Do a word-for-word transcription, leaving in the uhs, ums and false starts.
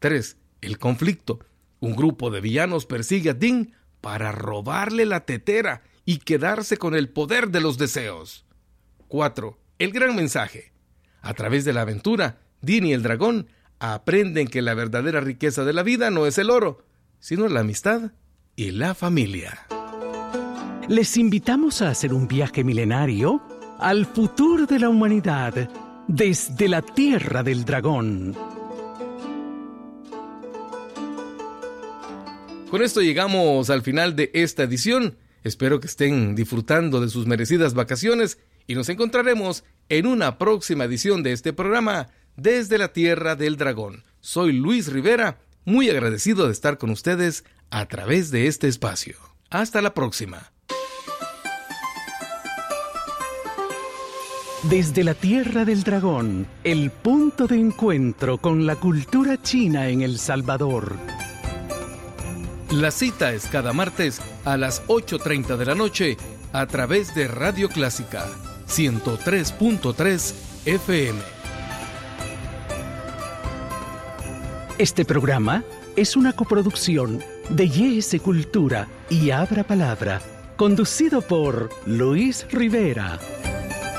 tres. El conflicto. Un grupo de villanos persigue a Dean para robarle la tetera y quedarse con el poder de los deseos. cuatro. El gran mensaje. A través de la aventura, Dean y el dragón aprenden que la verdadera riqueza de la vida no es el oro, sino la amistad y la familia. Les invitamos a hacer un viaje milenario al futuro de la humanidad desde la Tierra del Dragón. Con esto llegamos al final de esta edición. Espero que estén disfrutando de sus merecidas vacaciones y nos encontraremos en una próxima edición de este programa desde la Tierra del Dragón. Soy Luis Rivera, muy agradecido de estar con ustedes a través de este espacio. Hasta la próxima. Desde la Tierra del Dragón, el punto de encuentro con la cultura china en El Salvador. La cita es cada martes a las ocho treinta de la noche a través de Radio Clásica ciento tres punto tres F M. Este programa es una coproducción de Y S Cultura y Abra Palabra, conducido por Luis Rivera.